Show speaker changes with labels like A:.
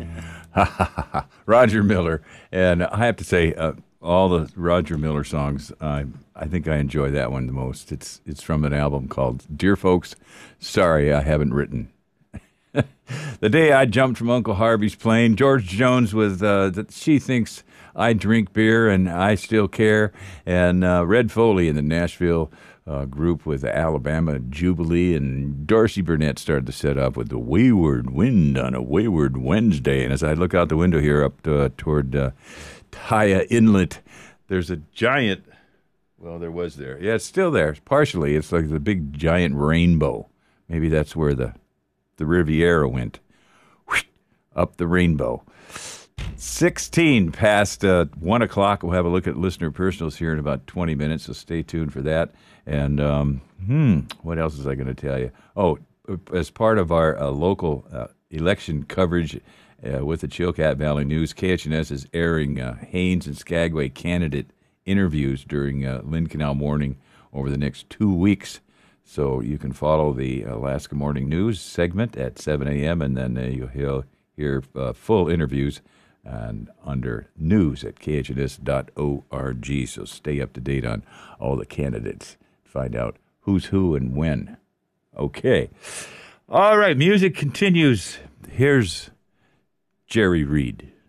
A: Roger Miller. And I have to say, all the Roger Miller songs, I think I enjoy that one the most. It's from an album called Dear Folks, Sorry I Haven't Written. The Day I Jumped from Uncle Harvey's Plane. George Jones with She Thinks I Drink Beer and I Still Care. And Red Foley in the Nashville group with the Alabama Jubilee. And Dorsey Burnett started to set up with the Wayward Wind on a Wayward Wednesday. And as I look out the window here up toward Taya Inlet, there's a giant, well, there was there. Yeah, it's still there. Partially. It's like the big giant rainbow. Maybe that's where the Riviera went up the rainbow. 16 past 1 o'clock. We'll have a look at listener personals here in about 20 minutes, so stay tuned for that. And what else was I going to tell you? Oh, as part of our local election coverage with the Chilkat Valley News, KHNS is airing Haines and Skagway candidate interviews during Lynn Canal Morning over the next 2 weeks. So you can follow the Alaska Morning News segment at 7 a.m., and then you'll hear full interviews under news at khns.org. So stay up to date on all the candidates. Find out who's who and when. Okay. All right, music continues. Here's Jerry Reed.